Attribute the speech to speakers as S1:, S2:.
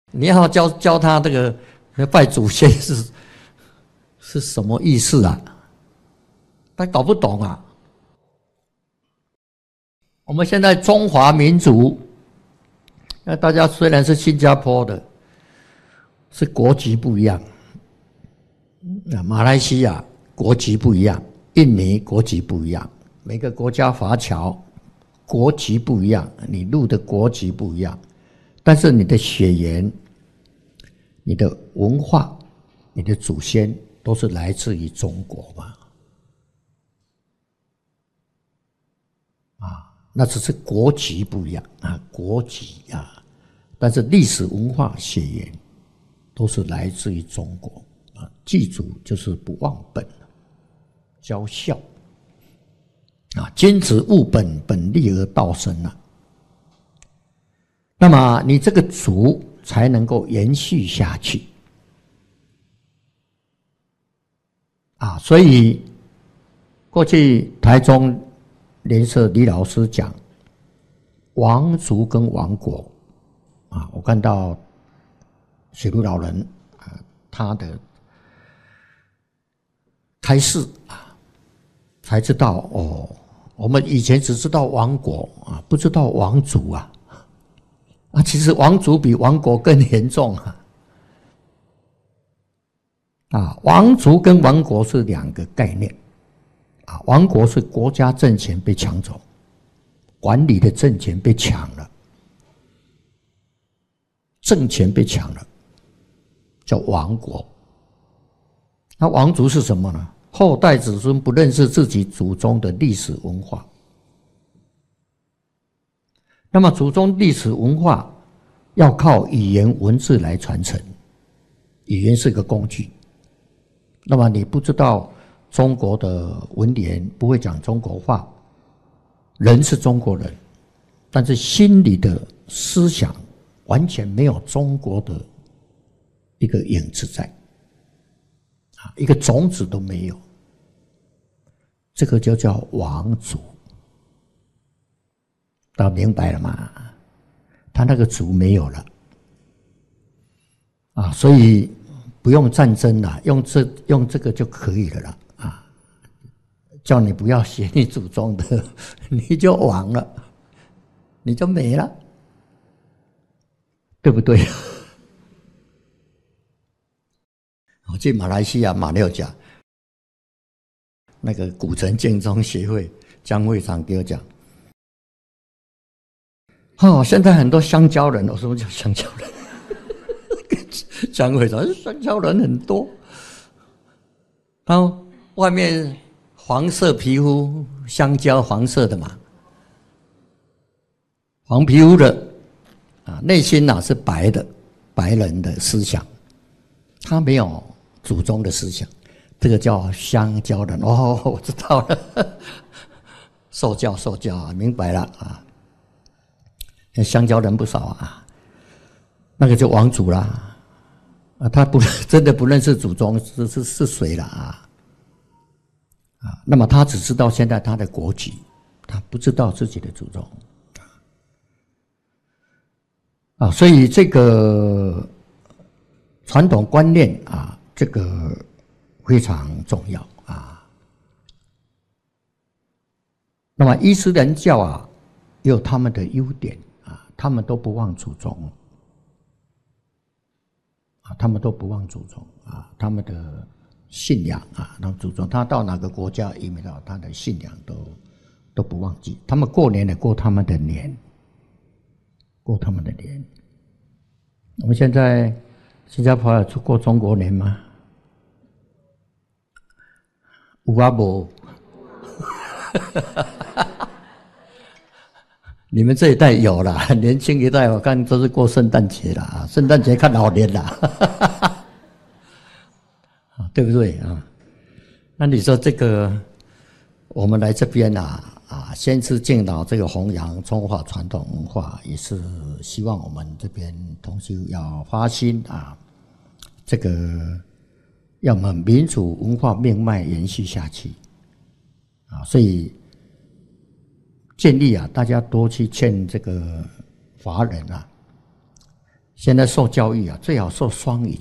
S1: 你要教他这个拜祖先是什么意思啊？他搞不懂啊。我们现在中华民族，那大家虽然是新加坡的，是国籍不一样，马来西亚国籍不一样，印尼国籍不一样，每个国家华侨国籍不一样，你入的国籍不一样，但是你的血缘、你的文化、你的祖先都是来自于中国嘛。那只是国籍不一样啊，国籍啊，但是历史文化血缘都是来自于中国啊。记住，就是不忘本，教孝啊，君子务本，本立而道生啊。那么你这个族才能够延续下去啊。所以过去台中联社李老师讲王族跟王国啊，我看到雪路老人啊他的开示啊，才知道哦，我们以前只知道王国啊，不知道王族啊。其实王族比王国更严重啊！王族跟王国是两个概念啊。王国是国家政权被抢走，管理的政权被抢了，政权被抢了，叫王国。那王族是什么呢？后代子孙不认识自己祖宗的历史文化。那么祖宗历史文化要靠语言文字来传承，语言是个工具。那么你不知道中国的文言，不会讲中国话，人是中国人，但是心里的思想完全没有中国的一个影子在，一个种子都没有，这个就叫王族。大家明白了吗？他那个族没有了啊，所以不用战争了，用这个就可以了啦啊！叫你不要学你祖宗的，你就亡了，你就没了，对不对？我去马来西亚马六甲那个古城建中协会江会长给我讲。现在很多香蕉人，我说什么叫香蕉人？江会长，香蕉人很多，然后外面黄色皮肤，香蕉黄色的嘛，黄皮肤的啊，内心是白的，白人的思想，他没有祖宗的思想，这个叫香蕉人。哦，我知道了，受教啊，明白了啊。香蕉人不少啊，那个就王族啦啊，他真的不认识祖宗是谁了啊？那么他只知道现在他的国籍，他不知道自己的祖宗啊，所以这个传统观念啊，这个非常重要啊。那么伊斯兰教啊，也有他们的优点。他们都不忘祖宗啊，他们都不忘祖宗啊，他们的信仰啊，那祖宗他到哪个国家移民到，他的信仰都不忘记。他们过年也过他们的年，过他们的年。我们现在新加坡有过中国年吗？有啊无？你们这一代有啦，年轻一代我看都是过圣诞节啦，圣诞节看老年啦，对不对啊？那你说这个，我们来这边先知敬老这个弘扬中华传统文化，也是希望我们这边同修要发心啊，这个要我们民族文化命脉延续下去啊，所以。建议大家多去劝这个华人现在受教育啊，最好受双语